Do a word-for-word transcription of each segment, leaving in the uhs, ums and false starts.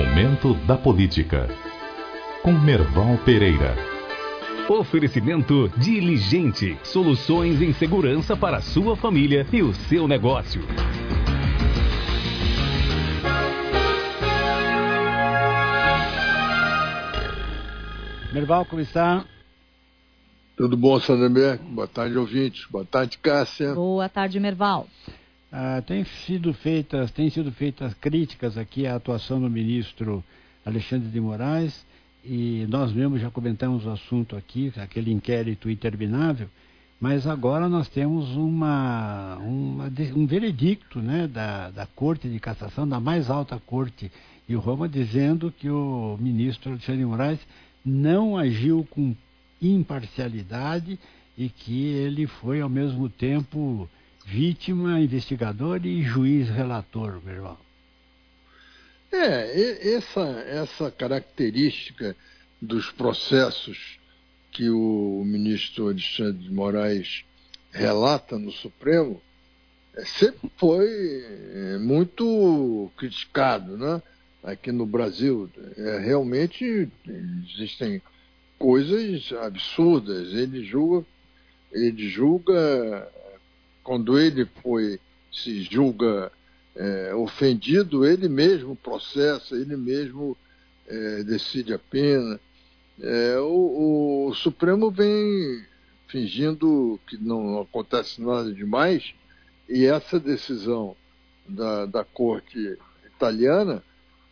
Momento da Política, com Merval Pereira. Oferecimento Diligente. Soluções em segurança para a sua família e o seu negócio. Merval, como está? Tudo bom, Sandemberg? Boa tarde, ouvintes. Boa tarde, Cássia. Boa tarde, Merval. Ah, tem sido feitas, tem sido feitas críticas aqui à atuação do ministro Alexandre de Moraes, e nós mesmos já comentamos o assunto aqui, aquele inquérito interminável, mas agora nós temos uma, uma, um veredicto, né, da, da Corte de Cassação, da mais alta Corte de Roma, dizendo que o ministro Alexandre de Moraes não agiu com imparcialidade e que ele foi, ao mesmo tempo, vítima, investigador e juiz relator, meu irmão. É, essa, essa característica dos processos que o ministro Alexandre de Moraes relata no Supremo sempre foi muito criticado, né? Aqui no Brasil. É, realmente existem coisas absurdas. Ele julga, ele julga, quando ele foi, se julga é, ofendido, ele mesmo processa, ele mesmo é, decide a pena. É, o, o Supremo vem fingindo que não acontece nada demais, e essa decisão da, da Corte italiana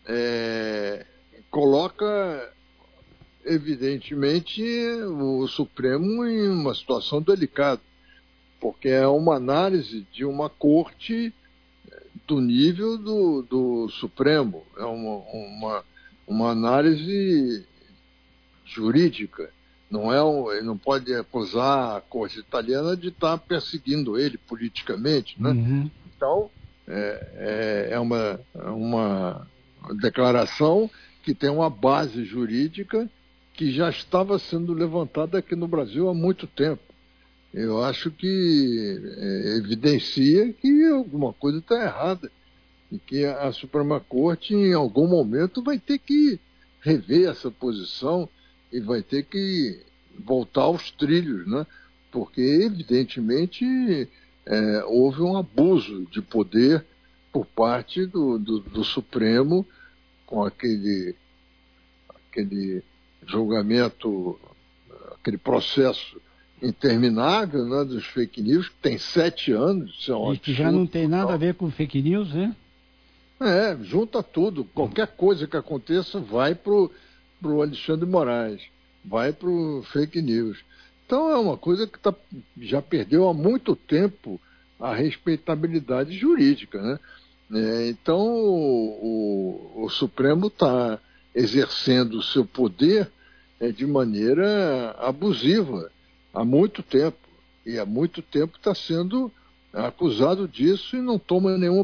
é, coloca evidentemente o Supremo em uma situação delicada, porque é uma análise de uma corte do nível do, do Supremo, é uma, uma, uma análise jurídica. Não é um, ele não pode acusar a corte italiana de estar perseguindo ele politicamente, né? Uhum. Então, é, é, é uma, uma declaração que tem uma base jurídica que já estava sendo levantada aqui no Brasil há muito tempo. Eu acho que é, evidencia que alguma coisa está errada e que a Suprema Corte, em algum momento, vai ter que rever essa posição e vai ter que voltar aos trilhos, né? Porque, evidentemente, é, houve um abuso de poder por parte do, do, do Supremo com aquele, aquele julgamento, aquele processo interminável, né, dos fake news, que tem sete anos. Isso é um e que já não tem nada a ver com fake news, né? É, junta tudo. Qualquer coisa que aconteça vai para o Alexandre de Moraes, vai para o fake news. Então é uma coisa que tá, já perdeu há muito tempo a respeitabilidade jurídica, né? É, então o, o, o Supremo está exercendo o seu poder é, de maneira abusiva há muito tempo. E há muito tempo está sendo acusado disso e não toma nenhuma